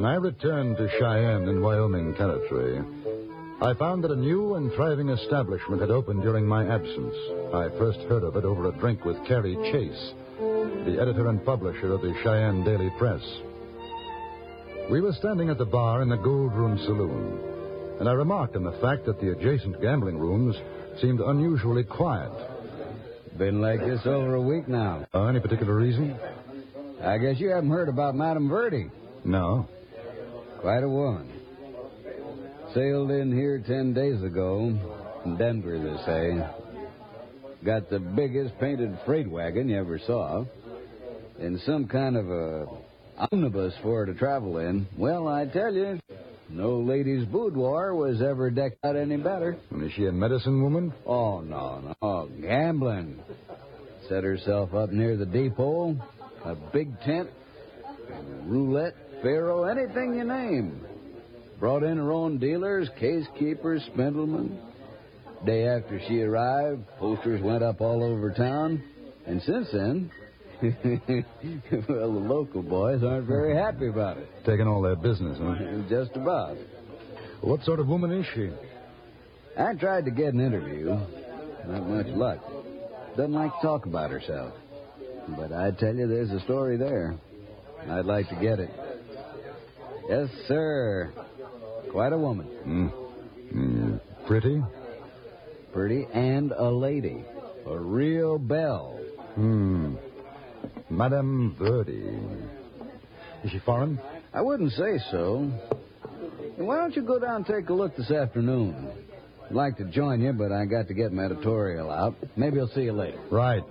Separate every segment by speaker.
Speaker 1: When I returned to Cheyenne in Wyoming Territory, I found that a new and thriving establishment had opened during my absence. I first heard of it over a drink with Carrie Chase, the editor and publisher of the Cheyenne Daily Press. We were standing at the bar in the Gold Room Saloon, and I remarked on the fact that the adjacent gambling rooms seemed unusually quiet.
Speaker 2: Been like this over a week now.
Speaker 1: Any particular reason?
Speaker 2: I guess you haven't heard about Madame Verdi.
Speaker 1: No.
Speaker 2: Quite a woman. Sailed in here 10 days ago. In Denver, they say. Got the biggest painted freight wagon you ever saw. And some kind of a omnibus for her to travel in. Well, I tell you, no lady's boudoir was ever decked out any better.
Speaker 1: And is she a medicine woman?
Speaker 2: Oh, no. Gambling. Set herself up near the depot. A big tent. Roulette, faro, anything you name. Brought in her own dealers, case keepers, spindlemen. Day after she arrived, posters went up all over town. And since then, well, the local boys aren't very happy about it.
Speaker 1: Taking all their business, huh?
Speaker 2: Just about.
Speaker 1: What sort of woman is she?
Speaker 2: I tried to get an interview. Not much luck. Doesn't like to talk about herself. But I tell you, there's a story there. I'd like to get it. Yes, sir. Quite a woman.
Speaker 1: Pretty?
Speaker 2: Pretty and a lady. A real belle.
Speaker 1: Madame Verdi. Is she foreign?
Speaker 2: I wouldn't say so. Why don't you go down and take a look this afternoon? I'd like to join you, but I got to get my editorial out. Maybe I'll see you later.
Speaker 1: Right.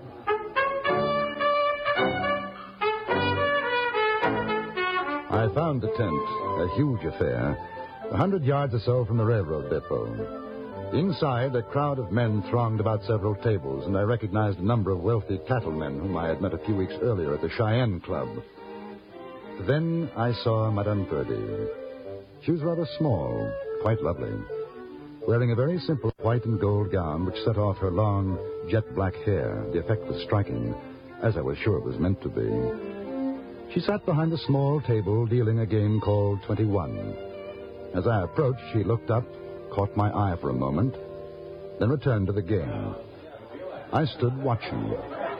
Speaker 1: I found the tent, a huge affair, 100 yards or so from the railroad depot. Inside, a crowd of men thronged about several tables, and I recognized a number of wealthy cattlemen whom I had met a few weeks earlier at the Cheyenne Club. Then I saw Madame Verdi. She was rather small, quite lovely, wearing a very simple white and gold gown which set off her long, jet-black hair. The effect was striking, as I was sure it was meant to be. She sat behind a small table dealing a game called 21. As I approached, she looked up, caught my eye for a moment, then returned to the game. I stood watching.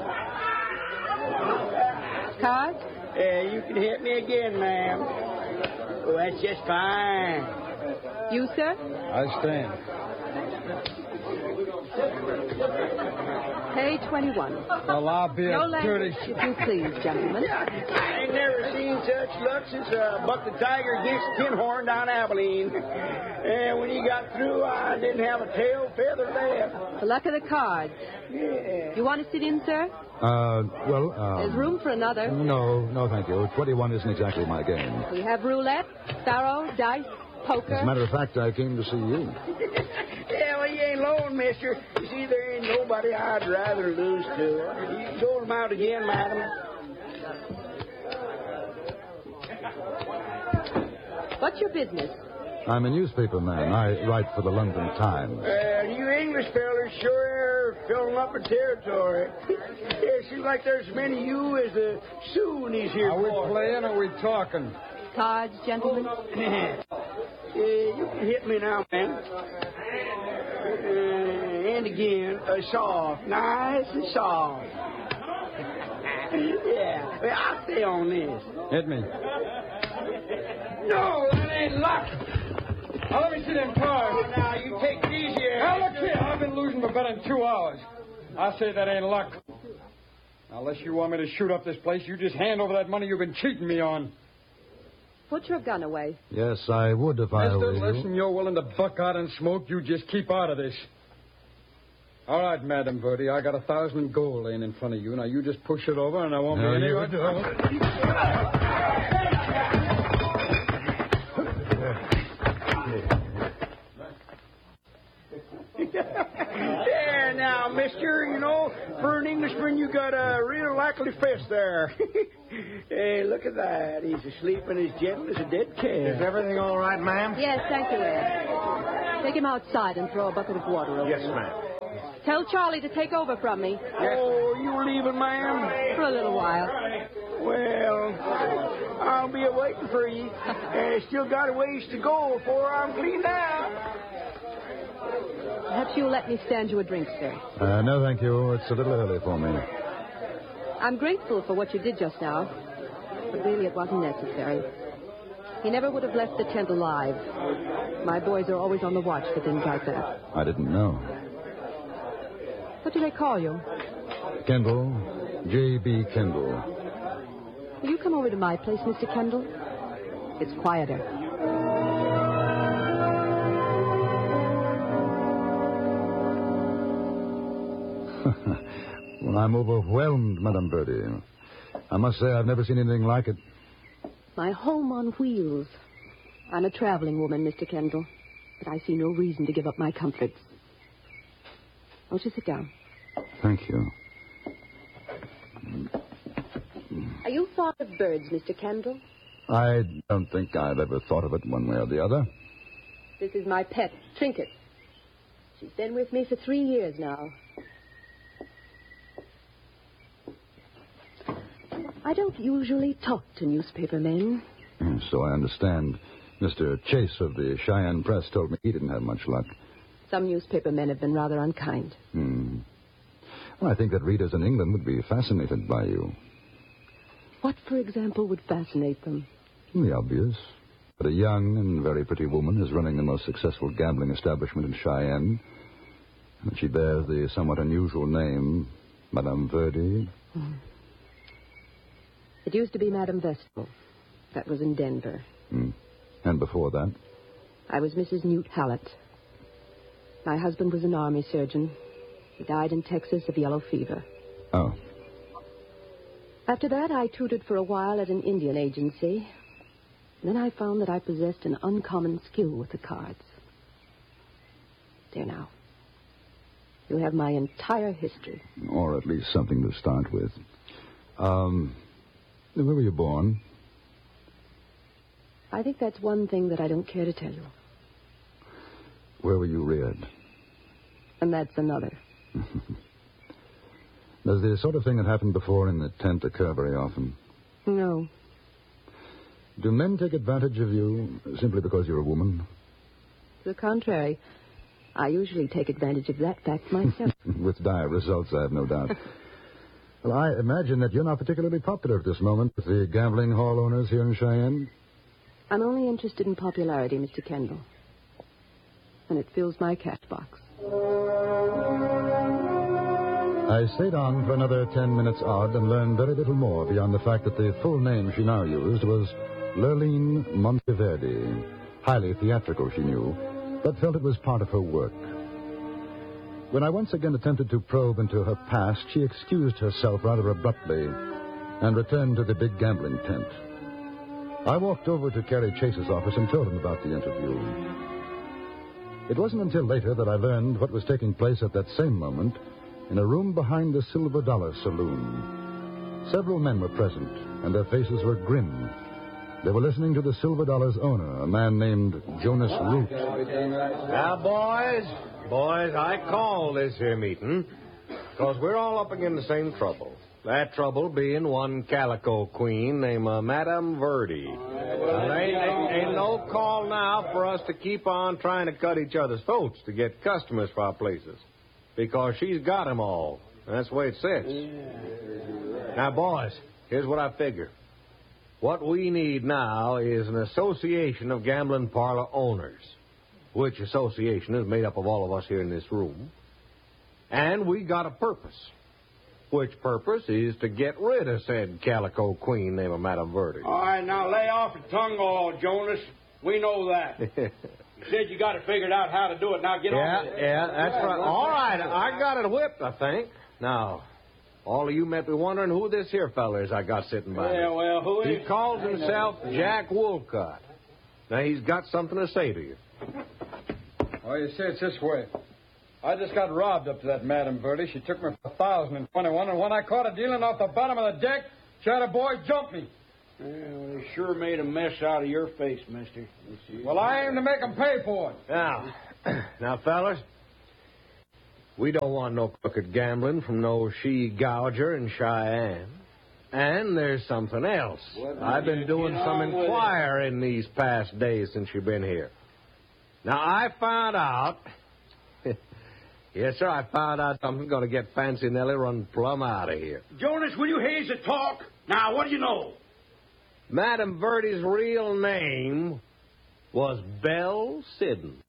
Speaker 3: Cards?
Speaker 4: You can hit me again, ma'am. Oh, that's just fine.
Speaker 3: You, sir?
Speaker 2: I stand.
Speaker 3: Page 21.
Speaker 2: Well, I'll be
Speaker 3: No
Speaker 2: a
Speaker 3: language, if you please, gentlemen.
Speaker 4: I ain't never seen such luck since Buck the Tiger against Tin Horn down Abilene. And when he got through, I didn't have a tail feather left.
Speaker 3: The luck of the cards.
Speaker 4: Yeah.
Speaker 3: You want to sit in, sir? There's room for another.
Speaker 1: No, thank you. 21 isn't exactly my game.
Speaker 3: We have roulette, faro, dice, poker.
Speaker 1: As a matter of fact, I came to see you.
Speaker 4: Yeah, well, you ain't alone, mister. You see, there ain't nobody I'd rather lose to. You can throw them out again, madam.
Speaker 3: What's your business?
Speaker 1: I'm a newspaper man. I write for the London Times.
Speaker 4: You English fellers sure are filling up a territory. It seems like there's as many you as the Sioux in these here.
Speaker 2: Are we playing or are we talking?
Speaker 3: Cards, gentlemen?
Speaker 4: You can hit me now, man. And again, soft. Nice and soft. Yeah, well, I'll stay on this.
Speaker 2: Hit me.
Speaker 4: No, that ain't luck.
Speaker 2: Now, let me see them cards.
Speaker 4: Oh, now, you take it easier.
Speaker 2: Now, look here. I've been losing for better than 2 hours. I say that ain't luck. Now, unless you want me to shoot up this place, you just hand over that money you've been cheating me on.
Speaker 3: Put your gun away.
Speaker 1: Yes, I would if I were you.
Speaker 2: Listen, you're willing to buck out and smoke. You just keep out of this. All right, Madame Verdi, I got 1,000 gold laying in front of you. Now, you just push it over, and I won't be any...
Speaker 1: you don't.
Speaker 4: Yeah, now, mister, you know, for an Englishman, you got a real likely fist there. Hey, look at that. He's asleep and as gentle as a dead cat.
Speaker 5: Is everything all right, ma'am?
Speaker 3: Yes, thank you, Ed. Take him outside and throw a bucket of water over
Speaker 5: Yes,
Speaker 3: him.
Speaker 5: ma'am.
Speaker 3: Tell Charlie to take over from me.
Speaker 4: Oh, you leaving, ma'am?
Speaker 3: For a little while.
Speaker 4: Well, I'll be waiting for you. Still got a ways to go before I'm cleaned out.
Speaker 3: Perhaps you'll let me stand you a drink, sir.
Speaker 1: No, thank you. It's a little early for me.
Speaker 3: I'm grateful for what you did just now, but really it wasn't necessary. He never would have left the tent alive. My boys are always on the watch for things like that.
Speaker 1: I didn't know.
Speaker 3: What do they call you?
Speaker 1: Kendall. J.B. Kendall.
Speaker 3: Will you come over to my place, Mr. Kendall? It's quieter.
Speaker 1: Well, I'm overwhelmed, Madame Verdi. I must say I've never seen anything like it.
Speaker 3: My home on wheels. I'm a traveling woman, Mr. Kendall, but I see no reason to give up my comforts. Won't you sit down?
Speaker 1: Thank you.
Speaker 3: Are you fond of birds, Mr. Kendall?
Speaker 1: I don't think I've ever thought of it one way or the other.
Speaker 3: This is my pet, Trinket. She's been with me for 3 years now. I don't usually talk to newspaper men.
Speaker 1: So I understand. Mr. Chase of the Cheyenne Press told me he didn't have much luck.
Speaker 3: Some newspaper men have been rather unkind.
Speaker 1: Well, I think that readers in England would be fascinated by you.
Speaker 3: What, for example, would fascinate them?
Speaker 1: The obvious. That a young and very pretty woman is running the most successful gambling establishment in Cheyenne. And she bears the somewhat unusual name, Madame Verdi.
Speaker 3: It used to be Madame Vestal. That was in Denver.
Speaker 1: And before that?
Speaker 3: I was Mrs. Newt Hallett. My husband was an army surgeon. He died in Texas of yellow fever.
Speaker 1: Oh.
Speaker 3: After that, I tutored for a while at an Indian agency. Then I found that I possessed an uncommon skill with the cards. There now. You have my entire history.
Speaker 1: Or at least something to start with. Where were you born?
Speaker 3: I think that's one thing that I don't care to tell you.
Speaker 1: Where were you reared?
Speaker 3: And that's another.
Speaker 1: Does the sort of thing that happened before in the tent occur very often?
Speaker 3: No.
Speaker 1: Do men take advantage of you simply because you're a woman?
Speaker 3: To the contrary. I usually take advantage of that fact myself.
Speaker 1: With dire results, I have no doubt. Well, I imagine that you're not particularly popular at this moment with the gambling hall owners here in Cheyenne.
Speaker 3: I'm only interested in popularity, Mr. Kendall. And it fills my cash box.
Speaker 1: I stayed on for another 10 minutes odd and learned very little more beyond the fact that the full name she now used was Lurline Monteverdi. Highly theatrical, she knew, but felt it was part of her work. When I once again attempted to probe into her past, she excused herself rather abruptly and returned to the big gambling tent. I walked over to Carrie Chase's office and told him about the interview. It wasn't until later that I learned what was taking place at that same moment in a room behind the Silver Dollar Saloon. Several men were present, and their faces were grim. They were listening to the Silver Dollar's owner, a man named Jonas Root.
Speaker 5: Now, boys, I call this here meeting because we're all up against the same trouble. That trouble being one calico queen named Madame Verdi. Ain't no call now for us to keep on trying to cut each other's throats to get customers for our places. Because she's got 'em all. That's the way it sits. Now, boys, here's what I figure. What we need now is an association of gambling parlor owners, which association is made up of all of us here in this room. And we got a purpose. Which purpose is to get rid of said calico queen named Madame Verdi.
Speaker 4: All right, now lay off your tongue all, Jonas. We know that. You said you got it figured out how to do it. Now get on with it.
Speaker 5: Yeah, that's right. All right, I got it whipped, I think. Now, all of you might be wondering who this here fella is I got sitting by me.
Speaker 4: Yeah, well, who is
Speaker 5: He calls himself Jack Wolcott. Now, he's got something to say to you.
Speaker 6: Well, you see, it's this way. I just got robbed up to that Madame Verdi. She took me for 1,021, and when I caught her dealing off the bottom of the deck, she had a boy jump me.
Speaker 4: Well, they sure made a mess out of your face, mister.
Speaker 6: Well, I aim to make them pay for it.
Speaker 5: Now, fellas, we don't want no crooked gambling from no she-gouger in Cheyenne. And there's something else. I've been doing some inquiring these past days since you've been here. Now, I found out... Yes, sir, I found out something's going to get Fancy Nellie run plumb out of here.
Speaker 4: Jonas, will you haze the talk? Now, what do you know?
Speaker 5: Madam Verdi's real name was Belle Siddons.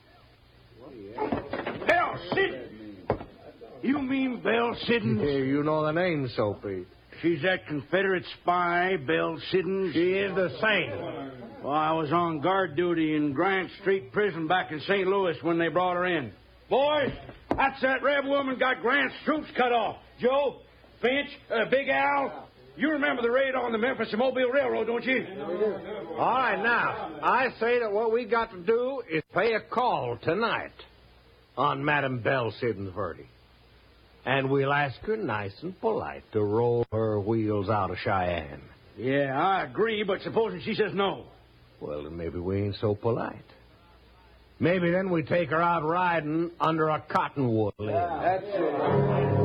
Speaker 4: Belle Siddons? You mean Belle Siddons?
Speaker 5: Yeah, you know the name, Soapy.
Speaker 4: She's that Confederate spy, Belle Siddons?
Speaker 5: She is the same.
Speaker 4: Well, I was on guard duty in Grant Street Prison back in St. Louis when they brought her in. Boys, that's that red woman got Grant's troops cut off. Joe, Finch, Big Al, you remember the raid on the Memphis and Mobile Railroad, don't you?
Speaker 5: All right, now, I say that what we got to do is pay a call tonight on Madam Belle Siddons Verdi. And we'll ask her nice and polite to roll her wheels out of Cheyenne.
Speaker 4: Yeah, I agree, but supposing she says no?
Speaker 5: Well, then maybe we ain't so polite. Maybe then we take her out riding under a cottonwood.
Speaker 6: That's it.